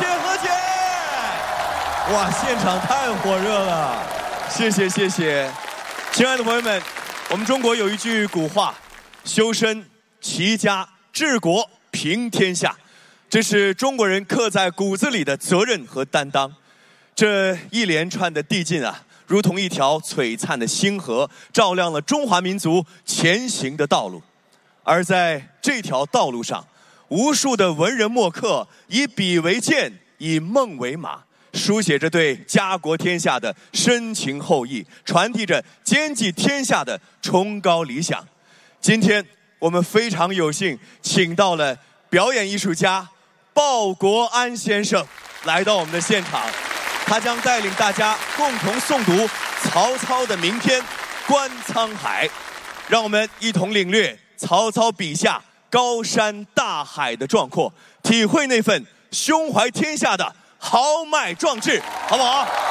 谢何洁。哇，现场太火热了，谢谢谢谢。亲爱的朋友们，我们中国有一句古话：修身齐家治国平天下，这是中国人刻在骨子里的责任和担当。这一连串的递进啊，如同一条璀璨的星河，照亮了中华民族前行的道路。而在这条道路上，无数的文人墨客以笔为剑，以梦为马，书写着对家国天下的深情厚谊，传递着兼济天下的崇高理想。今天我们非常有幸请到了表演艺术家鲍国安先生来到我们的现场，他将带领大家共同诵读曹操的名篇《观沧海》，让我们一同领略曹操笔下高山大海的壮阔，体会那份胸怀天下的豪迈壮志，好不好？